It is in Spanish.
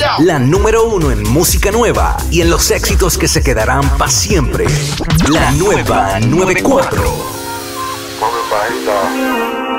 La número uno en música nueva y en los éxitos que se quedarán para siempre. La nueva 94. Mami bajita.